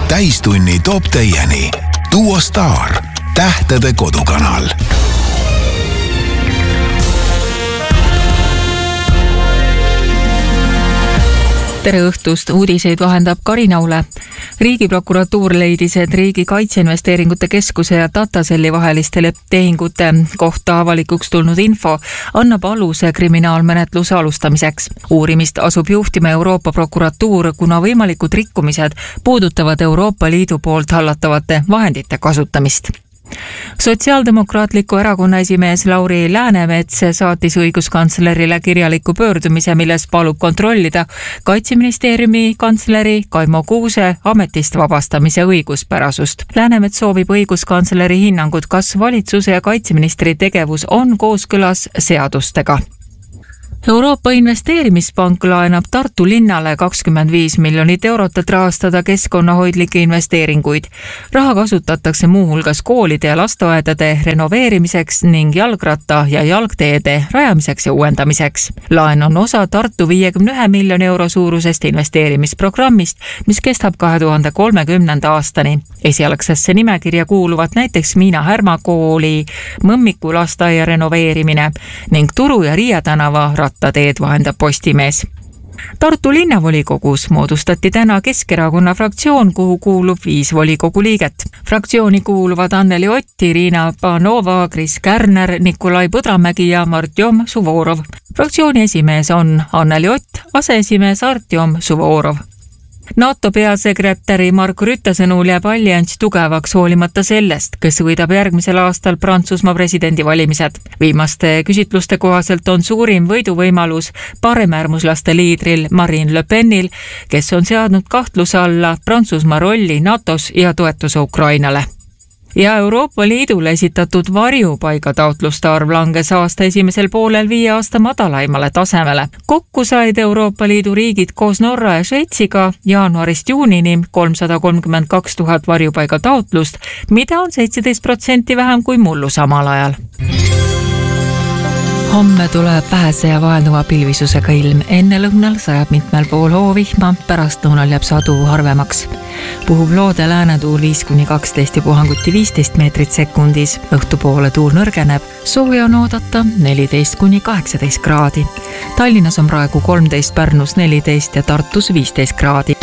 Täistunni toob teieni Duo Star, tähtede kodukanal. Tere õhtust, uudiseid vahendab Karina Ule. Riigiprokuratuur leidis, et Riigi Kaitseinvesteeringute Keskuse ja Dataselli vaheliste tehingute kohta avalikuks tulnud info annab aluse kriminaalmenetluse alustamiseks. Uurimist asub juhtima Euroopa prokuratuur, kuna võimalikud rikkumised puudutavad Euroopa Liidu poolt hallatavate vahendite kasutamist. Sotsiaaldemokraatliku erakonna esimees Lauri Läänemets saatis õiguskantslerile kirjaliku pöördumise, milles palub kontrollida Kaitseministeeriumi kantsleri Kaimo Kuuse ametist vabastamise õiguspärasust. Läänemets soovib õiguskantsleri hinnangut, kas valitsuse ja kaitseministri tegevus on kooskõlas seadustega. Euroopa Investeerimispank laenab Tartu linnale 25 miljonit eurot, et rahastada keskkonnahoidlikke investeeringuid. Raha kasutatakse muuhulgas koolide ja lasteaedade renoveerimiseks ning jalgratta- ja jalgteede rajamiseks ja uuendamiseks. Laen on osa Tartu 51 miljoni euro suurusest investeerimisprogrammist, mis kestab 2030. aastani. Esialgsesse nimekirja kuuluvad näiteks Miina Härma kooli, Mõmmiku lasteaia renoveerimine ning Turu ja Riia tänava rattateed, vahendab Postimees. Tartu linnavolikogus moodustati täna Keskerakonna fraktsioon, kuhu kuulub 5 volikogu liiget. Fraktsiooni kuuluvad Anneli Ott, Irina Panova, Kris Kärner, Nikolai Põdramägi ja Martjom Suvorov. Fraktsiooni esimees on Anneli Ott, aseesimees Artjom Suvorov. NATO peasekretäri Mark Rütte sõnul jääb allianss tugevaks hoolimata sellest, kes võidab järgmisel aastal Prantsusmaa presidendivalimised. Viimaste küsitluste kohaselt on suurim võiduvõimalus paremäärmuslaste liidril Marine Le Penil, kes on seadnud kahtluse alla Prantsusmaa rolli NATOs ja toetuse Ukrainale. Ja Euroopa Liidule esitatud varjupaigataotluste arv langes aasta esimesel poolel 5 aasta madalaimale tasemele. Kokku said Euroopa Liidu riigid koos Norra ja Šveitsiga jaanuarist juunini 332 000 varjupaigataotlust, mida on 17% vähem kui mullu samal ajal. Homme tuleb vähese ja vaelnuva pilvisusega ilm. Enne lõhnal sajab mitmel pool hoovihma, pärast lõunal jääb sadu harvemaks. Puhub loode läänetuul 5-12 ja puhanguti 15 meetrit sekundis. Õhtupoole tuul nõrgeneb, sooja on oodata 14-18 kraadi. Tallinnas on praegu 13, Pärnus 14 ja Tartus 15 kraadi.